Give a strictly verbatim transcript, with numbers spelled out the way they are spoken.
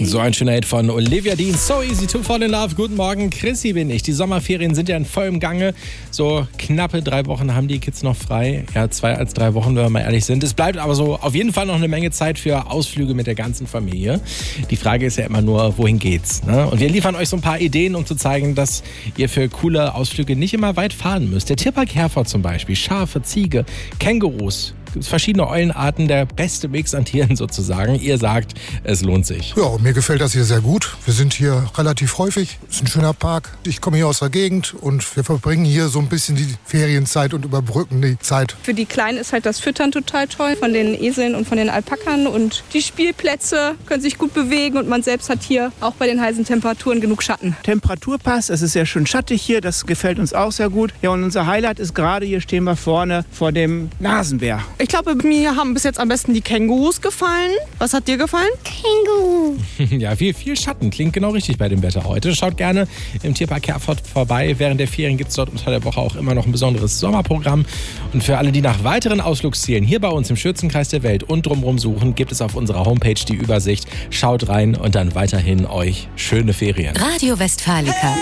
So ein schöner Hit von Olivia Dean. So easy to fall in love. Guten Morgen, Chrissy bin ich. Die Sommerferien sind ja in vollem Gange. So knappe drei Wochen haben die Kids noch frei. Ja, zwei als drei Wochen, wenn wir mal ehrlich sind. Es bleibt aber so auf jeden Fall noch eine Menge Zeit für Ausflüge mit der ganzen Familie. Die Frage ist ja immer nur, wohin geht's? Ne? Und wir liefern euch so ein paar Ideen, um zu zeigen, dass ihr für coole Ausflüge nicht immer weit fahren müsst. Der Tierpark Herford zum Beispiel. Schafe, Ziege, Kängurus. Gibt verschiedene Eulenarten, der beste Mix an Tieren sozusagen. Ihr sagt, es lohnt sich. Ja, mir gefällt das hier sehr gut. Wir sind hier relativ häufig. Es ist ein schöner Park. Ich komme hier aus der Gegend und wir verbringen hier so ein bisschen die Ferienzeit und überbrücken die Zeit. Für die Kleinen ist halt das Füttern total toll von den Eseln und von den Alpakan und die Spielplätze können sich gut bewegen und man selbst hat hier auch bei den heißen Temperaturen genug Schatten. Temperatur passt, es ist sehr schön schattig hier, das gefällt uns auch sehr gut. Ja, und unser Highlight ist gerade, hier stehen wir vorne vor dem Nasenbär. Ich glaube, mir haben bis jetzt am besten die Kängurus gefallen. Was hat dir gefallen? Känguru. Ja, viel, viel Schatten. Klingt genau richtig bei dem Wetter heute. Schaut gerne im Tierpark Herford vorbei. Während der Ferien gibt es dort unter der Woche auch immer noch ein besonderes Sommerprogramm. Und für alle, die nach weiteren Ausflugszielen hier bei uns im Schürzenkreis der Welt und drumherum suchen, gibt es auf unserer Homepage die Übersicht. Schaut rein und dann weiterhin euch schöne Ferien. Radio Westfalica.